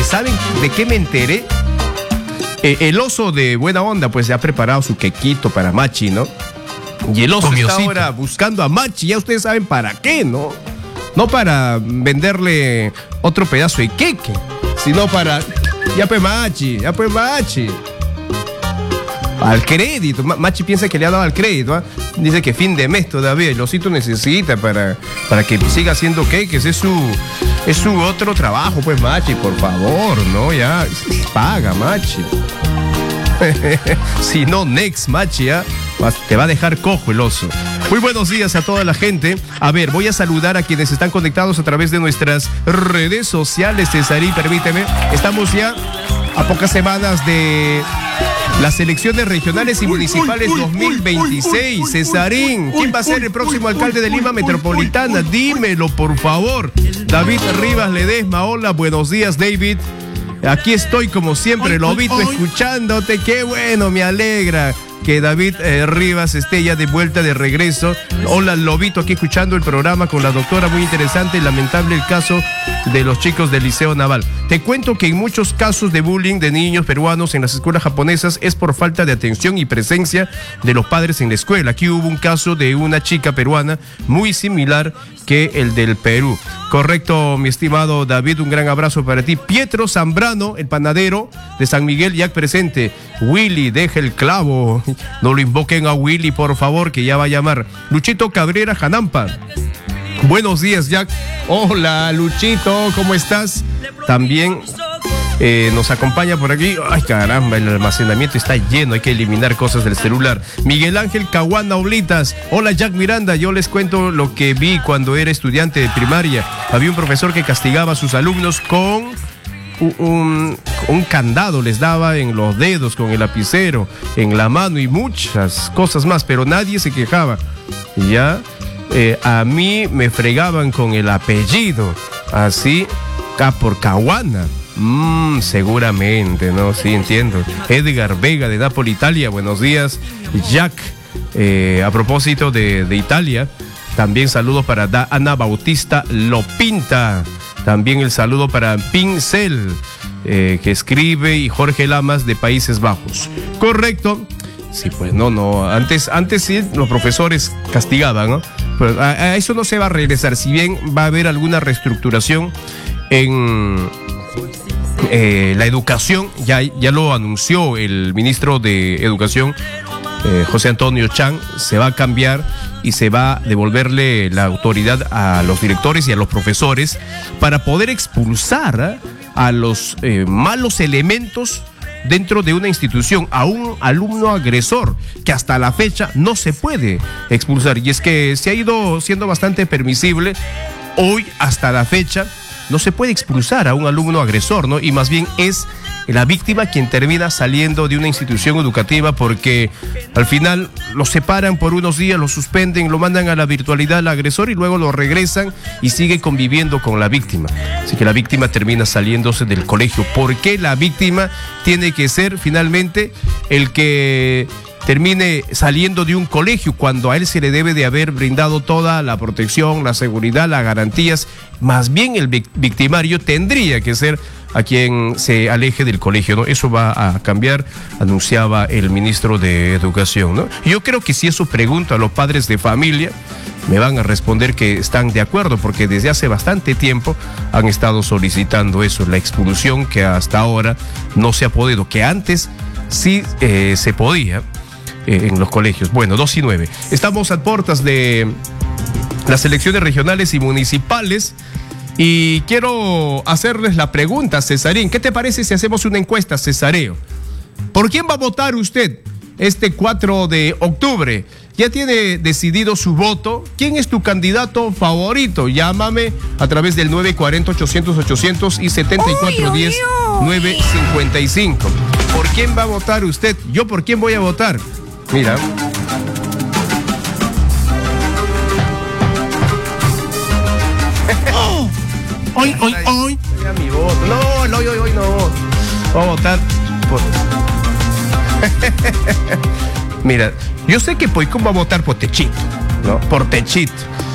¿saben de qué me enteré? El oso de buena onda, pues ya ha preparado su quequito para Machi, ¿no? Y el oso está ahora buscando a Machi, ya ustedes saben para qué, ¿no? No para venderle otro pedazo de queque, sino para... Ya pues Machi. Al crédito. Machi piensa que le ha dado al crédito, ¿eh? Dice que fin de mes todavía. El osito necesita para que siga haciendo queques. Es su otro trabajo, pues Machi, por favor, ¿no? Ya, paga, Machi. Si no, next, Machi, ¿eh? Te va a dejar cojo el oso. Muy buenos días a toda la gente. A ver, voy a saludar a quienes están conectados a través de nuestras redes sociales. Cesarín, permíteme. Estamos ya a pocas semanas de las elecciones regionales y municipales 2026. Cesarín, ¿quién va a ser el próximo alcalde de Lima Metropolitana? Dímelo, por favor. David Rivas Ledesma. Hola, buenos días, David. Aquí estoy como siempre, Lobito, escuchándote. Qué bueno, me alegra que David Rivas esté ya de vuelta, de regreso. Hola, Lobito, aquí escuchando el programa con la doctora, muy interesante y lamentable el caso de los chicos del Liceo Naval. Te cuento que en muchos casos de bullying de niños peruanos en las escuelas japonesas es por falta de atención y presencia de los padres en la escuela. Aquí hubo un caso de una chica peruana muy similar que el del Perú. Correcto, mi estimado David, un gran abrazo para ti. Pietro Zambrano, el panadero de San Miguel, ya presente. Willy, deja el clavo. No lo invoquen a Willy, por favor, que ya va a llamar. Luchito Cabrera, Janampa. Buenos días, Jack. Hola, Luchito, ¿cómo estás? También nos acompaña por aquí. Ay, caramba, el almacenamiento está lleno, hay que eliminar cosas del celular. Miguel Ángel Caguana Oblitas. Hola, Jack Miranda, yo les cuento lo que vi cuando era estudiante de primaria. Había un profesor que castigaba a sus alumnos con un candado, les daba en los dedos, con el lapicero, en la mano y muchas cosas más, pero nadie se quejaba. Ya, a mí me fregaban con el apellido, así, por Caguana. Seguramente, ¿no? Sí, entiendo. Edgar Vega de Nápoles, Italia, buenos días. Jack, a propósito de Italia, también saludos para Ana Bautista Lopinta. También el saludo para Pincel, que escribe, y Jorge Lamas de Países Bajos. Correcto. Sí, pues no. Antes sí los profesores castigaban, ¿no? Pero a eso no se va a regresar. Si bien va a haber alguna reestructuración en la educación, ya lo anunció el ministro de Educación, José Antonio Chan, se va a cambiar y se va a devolverle la autoridad a los directores y a los profesores para poder expulsar a los malos elementos dentro de una institución, a un alumno agresor que hasta la fecha no se puede expulsar. Y es que se ha ido siendo bastante permisible. Hoy, hasta la fecha, no se puede expulsar a un alumno agresor, ¿no? Y más bien es la víctima quien termina saliendo de una institución educativa, porque al final lo separan por unos días, lo suspenden, lo mandan a la virtualidad al agresor y luego lo regresan y sigue conviviendo con la víctima. Así que la víctima termina saliéndose del colegio. ¿Por qué la víctima tiene que ser finalmente el que termine saliendo de un colegio cuando a él se le debe de haber brindado toda la protección, la seguridad, las garantías? Más bien el victimario tendría que ser a quien se aleje del colegio, ¿no? Eso va a cambiar, anunciaba el ministro de Educación, ¿no? Yo creo que si eso pregunto a los padres de familia, me van a responder que están de acuerdo, porque desde hace bastante tiempo han estado solicitando eso, la expulsión, que hasta ahora no se ha podido, que antes sí se podía en los colegios. Bueno, 2:09. Estamos a puertas de las elecciones regionales y municipales. Y quiero hacerles la pregunta, Cesarín. ¿Qué te parece si hacemos una encuesta, Cesareo? ¿Por quién va a votar usted este 4 de octubre? ¿Ya tiene decidido su voto? ¿Quién es tu candidato favorito? Llámame a través del 940-800-800 y 7410-955. ¿Por quién va a votar usted? ¿Yo por quién voy a votar? Mira. Hoy. Mi voto. No, hoy no. Voy a votar por... Mira, yo sé que Poicón va a votar por Techito, ¿no? Por Techito.